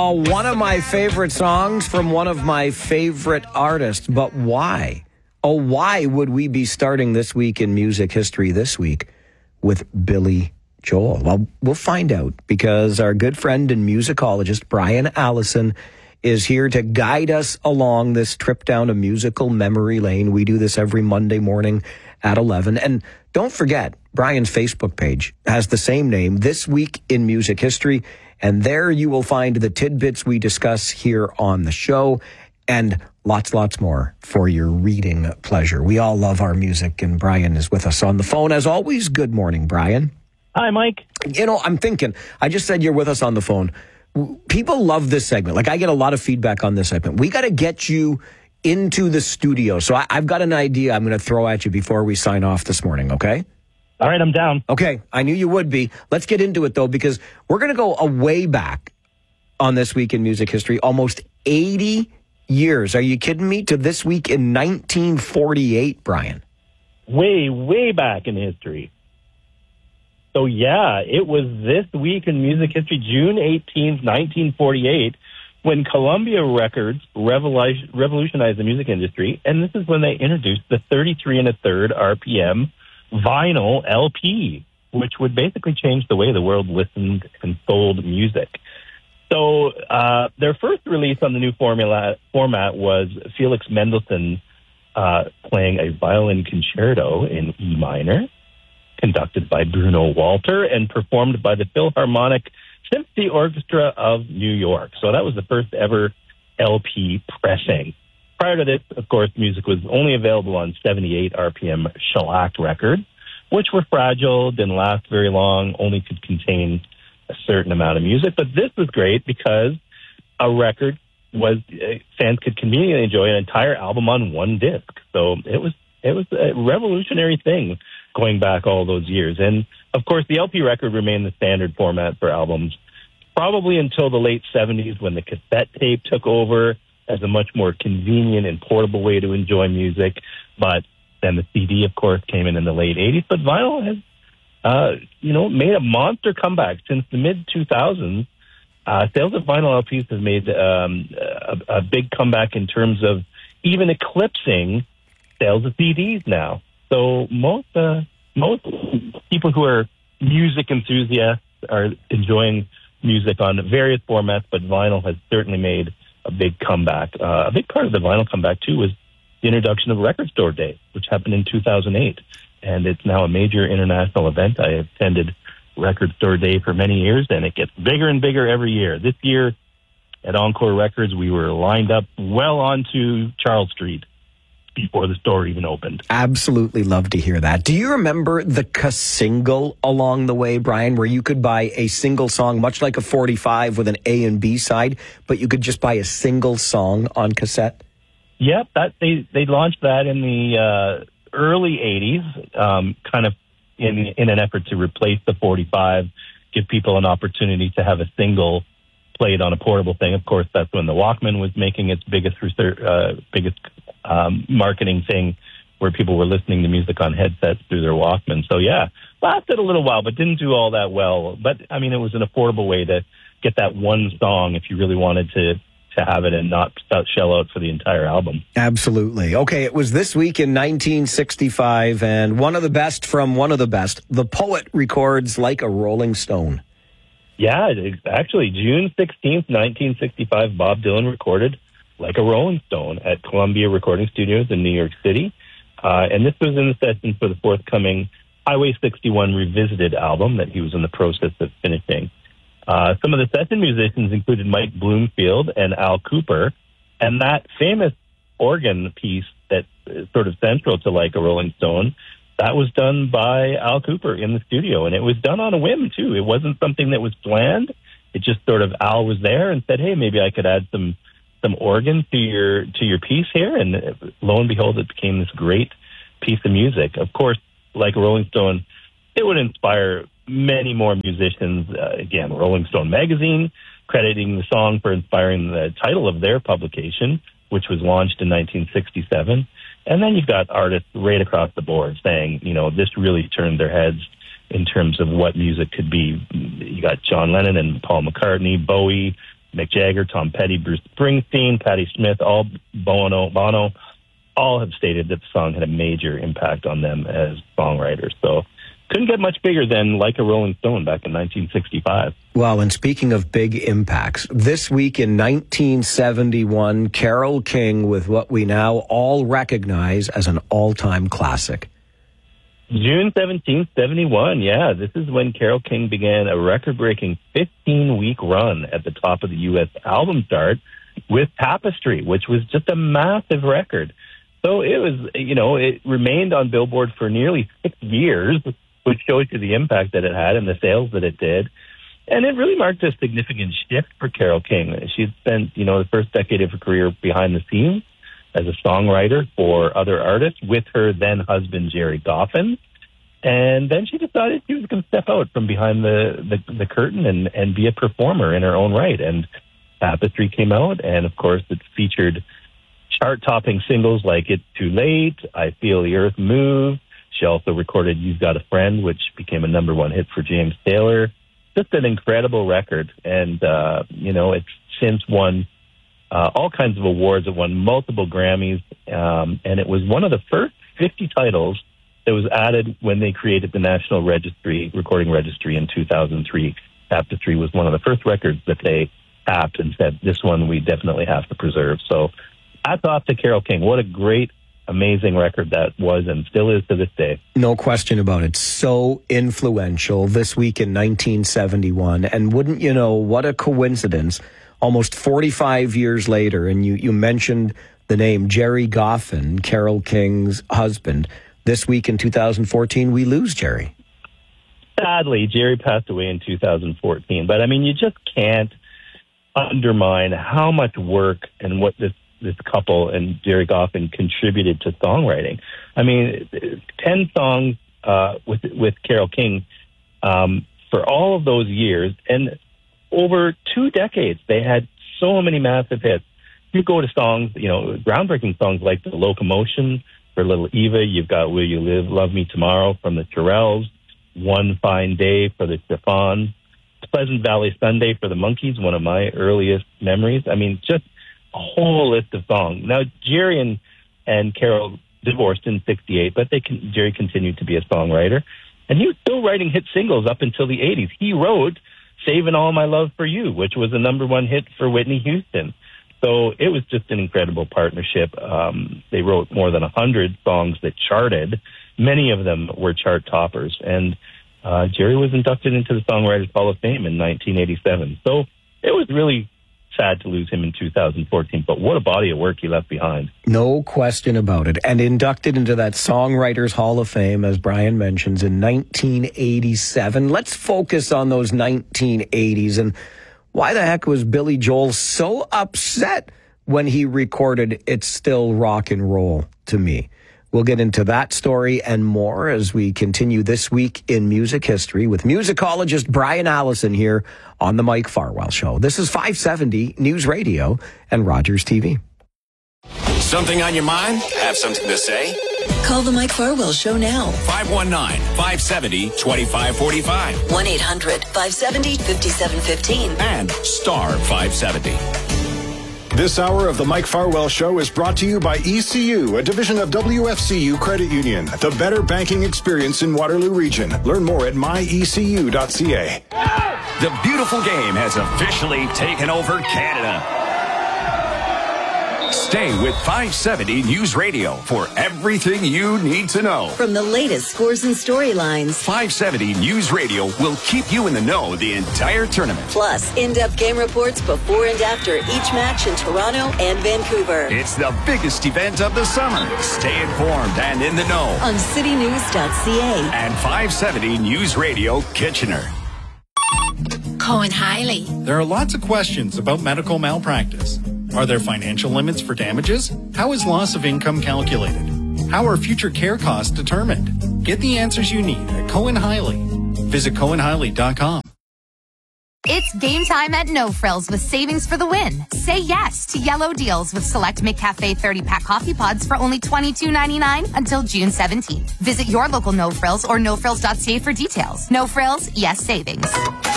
Oh, one of my favorite songs from one of my favorite artists. But why? Oh, why would we be starting this week in music history this week with Billy Joel? Well, we'll find out because our good friend and musicologist Brian Allison is here to guide us along this trip down a musical memory lane. We do this every Monday morning at 11. And don't forget, Brian's Facebook page has the same name, This Week in Music History. And there you will find the tidbits we discuss here on the show and lots more for your reading pleasure. We all love our music, and Brian is with us on the phone. As always, good morning, Brian. Hi, Mike. You know, I'm thinking, I just said you're with us on the phone. People love this segment. Like, I get a lot of feedback on this segment. We got to get you into the studio. So I've got an idea I'm going to throw at you before we sign off this morning, okay? All right, I'm down. Okay, I knew you would be. Let's get into it, though, because we're going to go a way back on This Week in Music History, almost 80 years. Are you kidding me? To this week in 1948, Brian. Way back in history. So, yeah, it was This Week in Music History, June 18th, 1948, when Columbia Records revolutionized the music industry, and this is when they introduced the 33 1/3 RPM vinyl LP, which would basically change the way the world listened and sold music. So their first release on the new format was Felix Mendelssohn playing a violin concerto in E minor, conducted by Bruno Walter and performed by the Philharmonic Symphony Orchestra of New York. So that was the first ever LP pressing. Prior to this, of course, music was only available on 78 RPM shellac records, which were fragile, didn't last very long, only could contain a certain amount of music. But this was great because a record was fans could conveniently enjoy an entire album on one disc. So it was a revolutionary thing going back all those years. And of course, the LP record remained the standard format for albums, probably until the late 70s when the cassette tape took over as a much more convenient and portable way to enjoy music. But then the CD, of course, came in the late 80s. But vinyl has, made a monster comeback since the mid-2000s. Sales of vinyl LPs have made a big comeback in terms of even eclipsing sales of CDs now. So most people who are music enthusiasts are enjoying music on various formats, but vinyl has certainly made a big comeback. A big part of the vinyl comeback, too, was the introduction of Record Store Day, which happened in 2008. And it's now a major international event. I attended Record Store Day for many years, and it gets bigger and bigger every year. This year at Encore Records, we were lined up well onto Charles Street before the store even opened. Absolutely love to hear that. Do you remember the single along the way, Brian, where you could buy a single song, much like a 45 with an A and B side, but you could just buy a single song on cassette? Yep, they launched that in the early 80s, kind of in an effort to replace the 45, give people an opportunity to have a single played on a portable thing. Of course, that's when the Walkman was making its biggest marketing thing, where people were listening to music on headsets through their Walkman. So yeah, lasted a little while, but didn't do all that well. But I mean, it was an affordable way to get that one song if you really wanted to have it and not shell out for the entire album. Absolutely. Okay, it was This Week in 1965, and one of the best from one of the best. The Poet records Like a Rolling Stone. Yeah, actually, June 16th, 1965, Bob Dylan recorded Like a Rolling Stone at Columbia Recording Studios in New York City. And this was in the session for the forthcoming Highway 61 Revisited album that he was in the process of finishing. Some of the session musicians included Mike Bloomfield and Al Cooper. And that famous organ piece that's sort of central to Like a Rolling Stone, that was done by Al Cooper in the studio. And it was done on a whim, too. It wasn't something that was planned. It just sort of, Al was there and said, hey, maybe I could add some organ to your piece here. And lo and behold, it became this great piece of music. Of course, Like a Rolling Stone, it would inspire many more musicians. Again, Rolling Stone magazine crediting the song for inspiring the title of their publication, which was launched in 1967. And then you've got artists right across the board saying, this really turned their heads in terms of what music could be. You got John Lennon and Paul McCartney, Bowie, Mick Jagger, Tom Petty, Bruce Springsteen, Patti Smith, all Bono, all have stated that the song had a major impact on them as songwriters. So couldn't get much bigger than Like a Rolling Stone back in 1965. Well, and speaking of big impacts, this week in 1971, Carole King with what we now all recognize as an all-time classic. June 17th, 71, yeah. This is when Carole King began a record-breaking 15-week run at the top of the U.S. album chart with Tapestry, which was just a massive record. So it was, it remained on Billboard for nearly 6 years, which shows you the impact that it had and the sales that it did. And it really marked a significant shift for Carole King. She had spent, the first decade of her career behind the scenes as a songwriter for other artists with her then husband, Jerry Goffin. And then she decided she was going to step out from behind the curtain and be a performer in her own right. And Tapestry came out, and of course it featured chart-topping singles like It's Too Late, I Feel the Earth Move. She also recorded You've Got a Friend, which became a #1 hit for James Taylor. Just an incredible record. And, it's since won all kinds of awards. It won multiple Grammys. And it was one of the first 50 titles that was added when they created the National Recording Registry in 2003. Tapestry was one of the first records that they tapped and said, this one we definitely have to preserve. So hats off to Carole King. What a great, amazing record that was and still is to this day. No question about it. So influential this week in 1971. And wouldn't you know, what a coincidence, almost 45 years later, and you mentioned the name Jerry Goffin, Carole King's husband. This week in 2014, we lose Jerry. Sadly, Jerry passed away in 2014. But, you just can't undermine how much work and what this couple and Jerry Goffin contributed to songwriting. 10 songs with Carole King for all of those years. And over 2 decades, they had so many massive hits. You go to songs, groundbreaking songs like The Locomotion for Little Eva. You've got Will You Love Me Tomorrow from the Shirelles. One Fine Day for the Chiffons. Pleasant Valley Sunday for the Monkees, one of my earliest memories. Just a whole list of songs. Now, Jerry and Carole divorced in 1968, but Jerry continued to be a songwriter. And he was still writing hit singles up until the 1980s. He wrote Saving All My Love for You, which was a #1 hit for Whitney Houston. So it was just an incredible partnership. They wrote more than 100 songs that charted. Many of them were chart toppers. And Jerry was inducted into the Songwriters Hall of Fame in 1987. So it was really sad to lose him in 2014, but what a body of work he left behind. No question about it. And inducted into that Songwriters Hall of Fame, as Brian mentions, in 1987. Let's focus on those 1980s. And why the heck was Billy Joel so upset when he recorded It's Still Rock and Roll to Me? We'll get into that story and more as we continue this week in music history with musicologist Brian Allison here on the Mike Farwell Show. This is 570 News Radio and Rogers TV. Something on your mind? Have something to say? Call the Mike Farwell Show now. 519-570-2545. 1-800-570-5715. And star 570. This hour of the Mike Farwell Show is brought to you by ECU, a division of WFCU Credit Union, the better banking experience in Waterloo Region. Learn more at myecu.ca. The beautiful game has officially taken over Canada. Stay with 570 News Radio for everything you need to know. From the latest scores and storylines, 570 News Radio will keep you in the know the entire tournament. Plus, in-depth game reports before and after each match in Toronto and Vancouver. It's the biggest event of the summer. Stay informed and in the know on citynews.ca and 570 News Radio Kitchener. Cohen Hiley. There are lots of questions about medical malpractice. Are there financial limits for damages? How is loss of income calculated? How are future care costs determined? Get the answers you need at Cohen Hiley. Visit CohenHiley.com. It's game time at No Frills with savings for the win. Say yes to yellow deals with select McCafe 30-pack coffee pods for only $22.99 until June 17th. Visit your local No Frills or nofrills.ca for details. No Frills, yes savings.